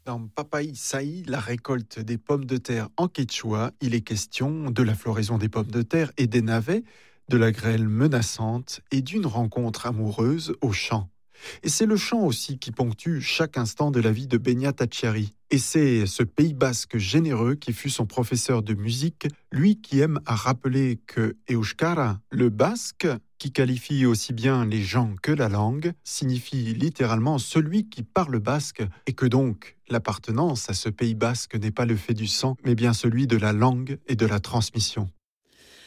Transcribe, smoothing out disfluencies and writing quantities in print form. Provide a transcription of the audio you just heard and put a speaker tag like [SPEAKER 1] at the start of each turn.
[SPEAKER 1] Dans Papaï Saï, la récolte des pommes de terre en quechua, il est question de la floraison des pommes de terre et des navets, de la grêle menaçante et d'une rencontre amoureuse au champ. Et c'est le chant aussi qui ponctue chaque instant de la vie de Beñat Attiari. Et c'est ce Pays basque généreux qui fut son professeur de musique, lui qui aime à rappeler que Euskara, le basque, qui qualifie aussi bien les gens que la langue, signifie littéralement celui qui parle basque, et que donc l'appartenance à ce Pays basque n'est pas le fait du sang, mais bien celui de la langue et de la transmission.